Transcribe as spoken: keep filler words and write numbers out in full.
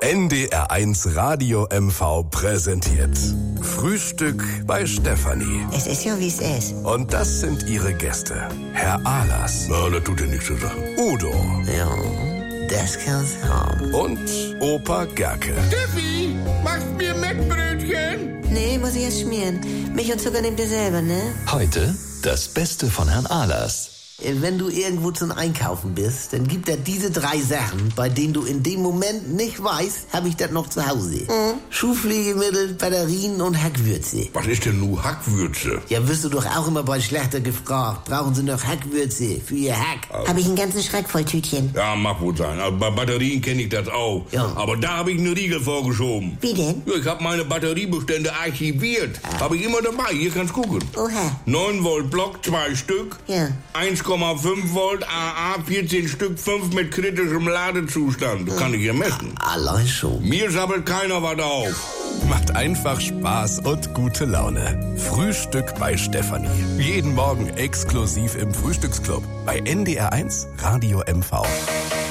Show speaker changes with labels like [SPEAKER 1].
[SPEAKER 1] N D R eins Radio M V präsentiert Frühstück bei Stefanie.
[SPEAKER 2] Es ist ja, wie es ist.
[SPEAKER 1] Und das sind ihre Gäste. Herr Ahlers.
[SPEAKER 3] Na, das tut ja nichts zur Sache.
[SPEAKER 1] Udo.
[SPEAKER 2] Ja, das kann's haben.
[SPEAKER 1] Und Opa Gerke.
[SPEAKER 4] Steffi, machst mir Mettbrötchen?
[SPEAKER 2] Nee, muss ich erst schmieren. Milch und Zucker nehmt ihr selber, ne?
[SPEAKER 5] Heute das Beste von Herrn Ahlers.
[SPEAKER 6] Wenn du irgendwo zum Einkaufen bist, dann gibt er diese drei Sachen, bei denen du in dem Moment nicht weißt, habe ich das noch zu Hause. Mhm. Schuhpflegemittel, Batterien und Hackwürze.
[SPEAKER 3] Was ist denn nur Hackwürze?
[SPEAKER 6] Ja, wirst du doch auch immer bei Schlächter gefragt. Brauchen sie noch Hackwürze für ihr Hack?
[SPEAKER 3] Also.
[SPEAKER 2] Habe ich einen ganzen Schrank voll Tütchen.
[SPEAKER 3] Ja, mag wohl sein. Aber bei Batterien kenne ich das auch.
[SPEAKER 6] Ja.
[SPEAKER 3] Aber da habe ich einen Riegel vorgeschoben.
[SPEAKER 2] Wie denn?
[SPEAKER 3] Ja, ich habe meine Batteriebestände archiviert. Ah. Habe ich immer dabei. Hier kannst gucken.
[SPEAKER 2] Oha.
[SPEAKER 3] neun Volt Block, zwei Stück.
[SPEAKER 2] Ja.
[SPEAKER 3] eins Komma fünf Volt A A, vierzehn Stück, fünf mit kritischem Ladezustand. Das kann ich ja messen.
[SPEAKER 6] Allein schon.
[SPEAKER 3] Mir sammelt keiner was auf.
[SPEAKER 1] Macht einfach Spaß und gute Laune. Frühstück bei Stefanie. Jeden Morgen exklusiv im Frühstücksclub bei N D R eins Radio M V.